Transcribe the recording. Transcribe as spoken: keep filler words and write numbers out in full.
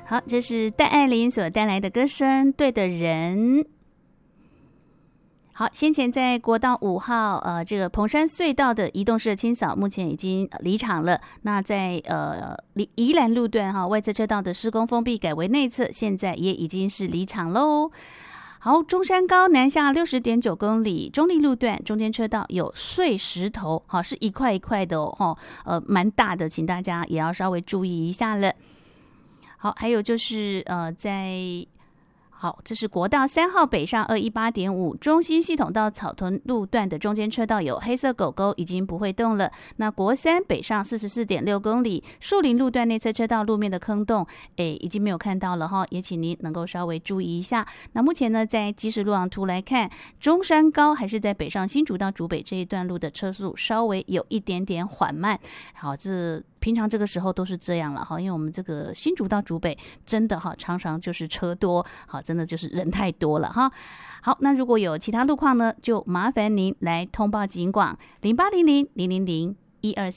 好，这是戴爱玲所带来的歌声《对的人》。好，先前在国道五号呃这个蓬山隧道的移动式的清扫目前已经离场了。那在呃宜兰路段哈外侧车道的施工封闭改为内侧，现在也已经是离场喽。好，中山高南下六十点九公里，中立路段中间车道有碎石头，好是一块一块的哦，呃蛮大的，请大家也要稍微注意一下了。好，还有就是呃在。好，这是国道三号北上二一八点五中心系统到草屯路段的中间车道有黑色狗狗已经不会动了。那国三北上四十四点六公里树林路段内侧车道路面的坑洞，诶，已经没有看到了哈，也请您能够稍微注意一下。那目前呢，在即时路网图来看，中山高还是在北上新竹到竹北这一段路的车速稍微有一点点缓慢。好，这平常这个时候都是这样了哈，因为我们这个新竹到竹北真的哈，常常就是车多，好，真的就是人太多了哈。好，那如果有其他路况呢，就麻烦您来通报警广零八零零零零零一二。